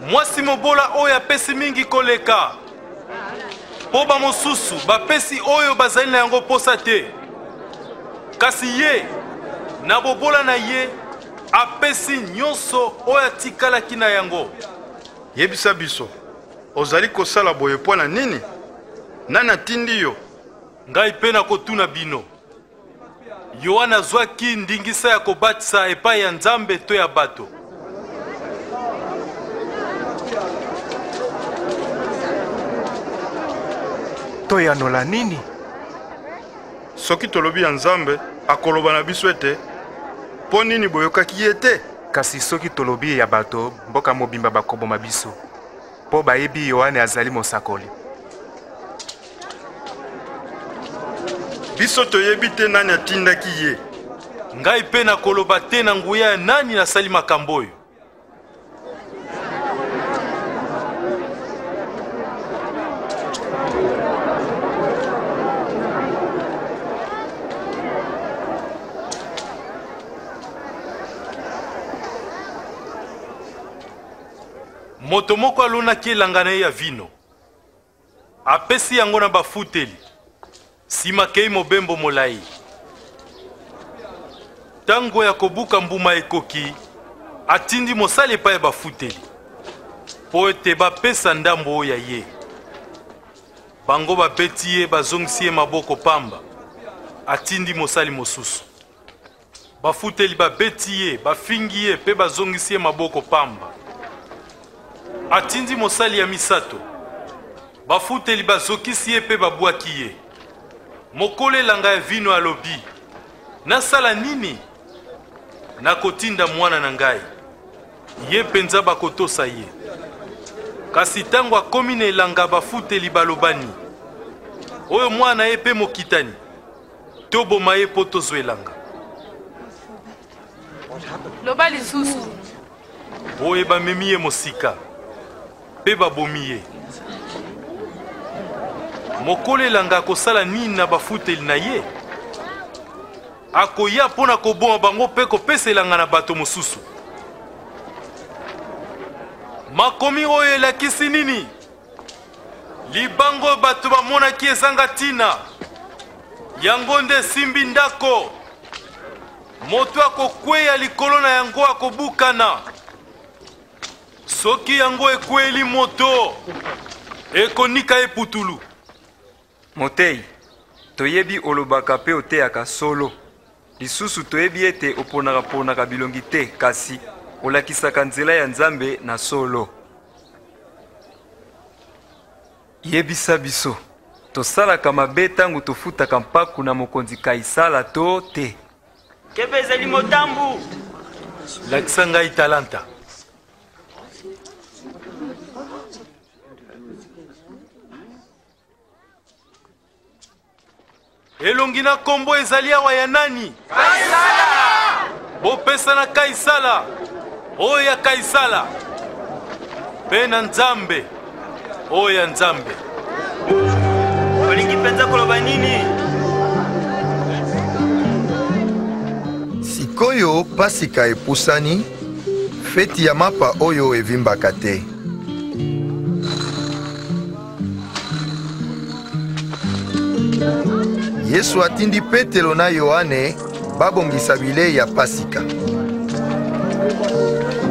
mwasi mobola oyo apesi mingi koleka po bamosusu bapesi oyo bazali na yango posa te, kasi ye na bobola na ye apesi nyonso oyo atikalaki na yango. Yebisa biso, ozali kosala boye mpo na nini? Nani atindi yo? Ngai mpe nakotuna bino. Yohana azwaki ndingisa ya kobatisa epai ya Nzambe to ya bato? Toyanola nini? Soki tolobi ya Nzambe akoloba na biso ete mpo nini boyokaki ye te? Kasi soki tolobi ya bato, mboka mobimba bakoboma biso po bayebi Yohane azali mosakoli. Biso toyebi te nani atindaki ye. Ngai mpe nakoloba te na nguya ya nani nasali makambo oyo. Moto moko alonaki elanga na ye ya vino, apesi yango na bafuteli, sima kei mobembo molai. Tango ya kobuka mbuma ekoki, atindi mosali epai ya bafuteli po ete bapesa ndambo oyo ya ye. Bango babeti ye bazongisi ye maboko pamba, atindi mosali mosusu. Bafuteli babeti ye, bafingi ye pe bazongisi ye maboko pamba, atindi mosali ya misato. Bafuteli bazokisi ye pe babwaki ye. Mokolo elanga ya vino alobi, nasala nini? Nakotinda mwana na ngai, ye penza bakotosa ye. Kasi tango akomi na elanga bafuteli balobani, oyo mwana ye pe mokitani, toboma ye po tozwa elanga. Loba lisusu. Oyo bamemi ye mosika pe babomi ye. Mokolo elanga akosala nini na bafuteli na ye? Akoya pona koboma bango pe kopesa elanga na bato mosusu. Makomi oyo elakisi nini? Libango bato bamonaki ezanga tina, yango nde simbi ndako. Moto akokweya likolo na yango akobukana. Soki yango ekweli moto, ekonika eputulu. Motei, toyebi olobaka pe oteyaka solo. Lisusu toyebi ete oponaka bilongi te, kasi olakisaka nzela ya Nzambe na solo. Yebisa biso, tosalaka mabe tango tofutaka mpaku na mokonzi Kaisala to te? Kebe ezali motambu. Lakisa ngai talanta. Elongi na kombo ezali awa ya nani? Kaisala! Bopesa na Kaisala, oyo ya Kaisala. Pe na Nzambe, oyo ya Nzambe. Olingi penza koloba nini? Sikoyo pasika epusani, feti ya mapa oyo evimbaka te. Yesu atindi Petelo na Yohane babongisa bilei ya pasika.